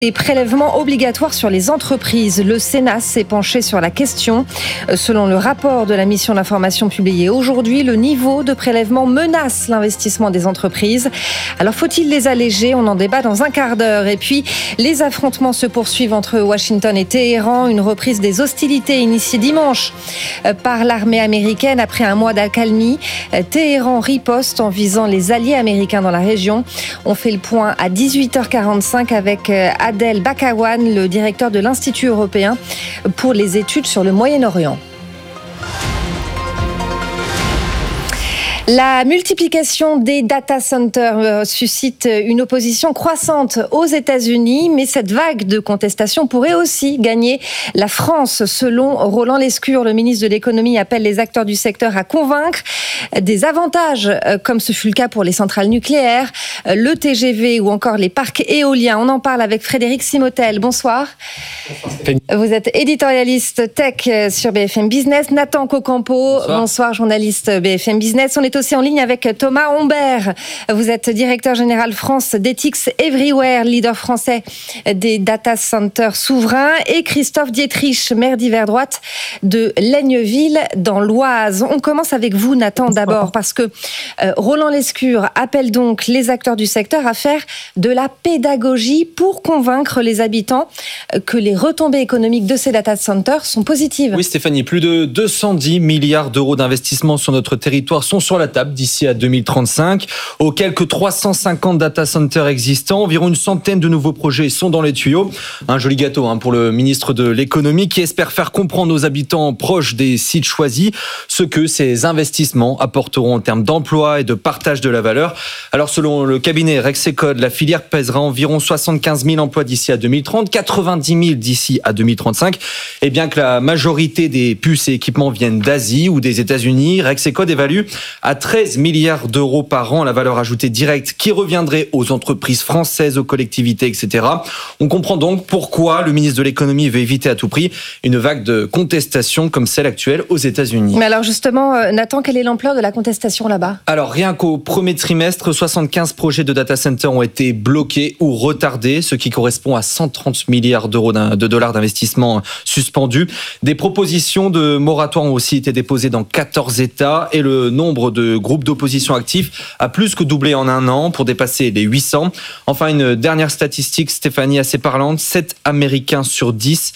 Des prélèvements obligatoires sur les entreprises. Le Sénat s'est penché sur la question. Selon le rapport de la mission d'information publié aujourd'hui, le niveau de prélèvement menace l'investissement des entreprises. Alors faut-il les alléger ? On en débat dans un quart d'heure. Et puis, les affrontements se poursuivent entre Washington et Téhéran. Une reprise des hostilités initiées dimanche par l'armée américaine après un mois d'accalmie. Téhéran riposte en visant les alliés américains dans la région. On fait le point à 18h45 avec Adel Bakawan, le directeur de l'Institut européen pour les études sur le Moyen-Orient. La multiplication des data centers suscite une opposition croissante aux États-Unis, mais cette vague de contestation pourrait aussi gagner la France. Selon Roland Lescure, le ministre de l'économie appelle les acteurs du secteur à convaincre des avantages, comme ce fut le cas pour les centrales nucléaires, le TGV ou encore les parcs éoliens. On en parle avec Frédéric Simotel. Bonsoir. Vous êtes éditorialiste tech sur BFM Business. Nathan Cocampo. Bonsoir, journaliste BFM Business. On est aussi en ligne avec Thomas Humbert. Vous êtes directeur général France d'Ethics Everywhere, leader français des data centers souverains, et Christophe Dietrich, maire d'hiver droite de Laigneville dans l'Oise. On commence avec vous, Nathan, d'abord, parce que Roland Lescure appelle donc les acteurs du secteur à faire de la pédagogie pour convaincre les habitants que les retombées économiques de ces data centers sont positives. Oui, Stéphanie, plus de 210 milliards d'euros d'investissement sur notre territoire sont sur la table d'ici à 2035. Aux quelques 350 data centers existants, environ une centaine de nouveaux projets sont dans les tuyaux. Un joli gâteau pour le ministre de l'économie qui espère faire comprendre aux habitants proches des sites choisis ce que ces investissements apporteront en termes d'emploi et de partage de la valeur. Alors selon le cabinet Rexecode, la filière pèsera environ 75 000 emplois d'ici à 2030, 90 000 d'ici à 2035. Et bien que la majorité des puces et équipements viennent d'Asie ou des États-Unis, Rexecode évalue à 13 milliards d'euros par an la valeur ajoutée directe qui reviendrait aux entreprises françaises, aux collectivités, etc. On comprend donc pourquoi le ministre de l'économie veut éviter à tout prix une vague de contestation comme celle actuelle aux États-Unis. Mais alors justement, Nathan, quelle est l'ampleur de la contestation là-bas ? Alors rien qu'au premier trimestre, 75 projets de data center ont été bloqués ou retardés, ce qui correspond à 130 milliards d'euros de dollars d'investissement suspendus. Des propositions de moratoire ont aussi été déposées dans 14 États et le nombre de groupes d'opposition actifs a plus que doublé en un an pour dépasser les 800. Enfin, une dernière statistique, Stéphanie, assez parlante, 7 Américains sur 10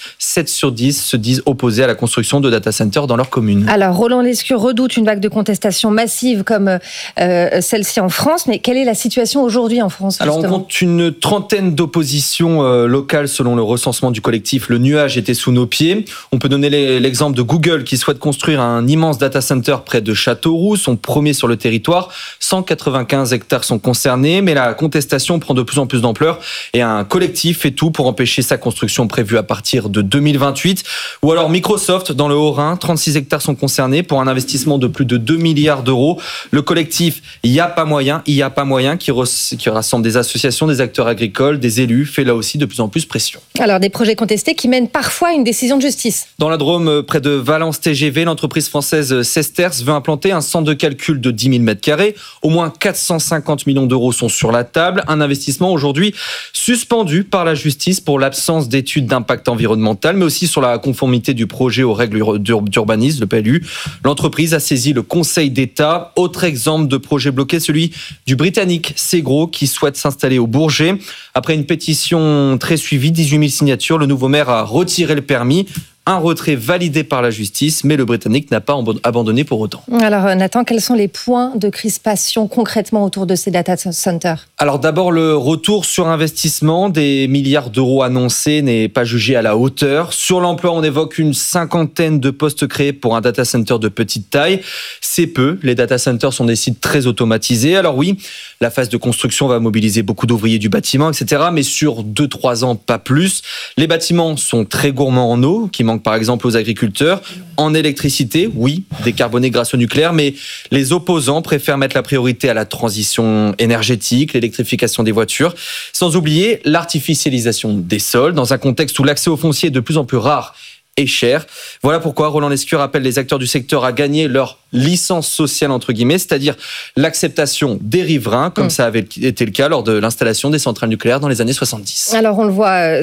se disent opposés à la construction de data centers dans leur commune. Alors, Roland Lescure redoute une vague de contestation massive comme celle-ci en France, mais quelle est la situation aujourd'hui en France, justement ? Alors, on compte une trentaine d'oppositions locales selon le recensement du collectif Le Nuage était sous nos pieds. On peut donner l'exemple de Google qui souhaite construire un immense data center près de Châteauroux, son premier sur le territoire. 195 hectares sont concernés, mais la contestation prend de plus en plus d'ampleur et un collectif fait tout pour empêcher sa construction prévue à partir de 2028. Ou alors Microsoft dans le Haut-Rhin, 36 hectares sont concernés pour un investissement de plus de 2 milliards d'euros. Le collectif Il y a pas moyen qui rassemble des associations, des acteurs agricoles, des élus, fait là aussi de plus en plus pression. Alors des projets contestés qui mènent parfois à une décision de justice. Dans la Drôme, près de Valence TGV, l'entreprise française Cesters veut implanter un centre de calcul de 10 000 m². Au moins 450 millions d'euros sont sur la table. Un investissement aujourd'hui suspendu par la justice pour l'absence d'études d'impact environnemental, mais aussi sur la conformité du projet aux règles d'urbanisme, le PLU. L'entreprise a saisi le Conseil d'État. Autre exemple de projet bloqué, celui du Britannique Segro qui souhaite s'installer au Bourget. Après une pétition très suivie, 18 000 signatures, le nouveau maire a retiré le permis. Un retrait validé par la justice, mais le Britannique n'a pas abandonné pour autant. Alors Nathan, quels sont les points de crispation concrètement autour de ces data centers ? Alors d'abord, le retour sur investissement des milliards d'euros annoncés n'est pas jugé à la hauteur. Sur l'emploi, on évoque une 50aine de postes créés pour un data center de petite taille. C'est peu, les data centers sont des sites très automatisés. Alors oui, la phase de construction va mobiliser beaucoup d'ouvriers du bâtiment, etc. Mais sur 2-3 ans, pas plus. Les bâtiments sont très gourmands en eau, qui manquent par exemple aux agriculteurs. En électricité, oui, décarbonée grâce au nucléaire, mais les opposants préfèrent mettre la priorité à la transition énergétique, l'électrification des voitures, sans oublier l'artificialisation des sols, dans un contexte où l'accès au foncier est de plus en plus rare et cher. Voilà pourquoi Roland Lescure appelle les acteurs du secteur à gagner leur licence sociale, entre guillemets, c'est-à-dire l'acceptation des riverains, comme ça avait été le cas lors de l'installation des centrales nucléaires dans les années 70. Alors on le voit,